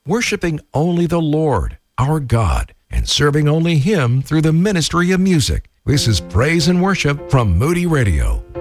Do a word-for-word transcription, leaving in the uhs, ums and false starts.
worshiping only the Lord, our God, and serving only Him through the ministry of music. This is Praise and Worship from Moody Radio.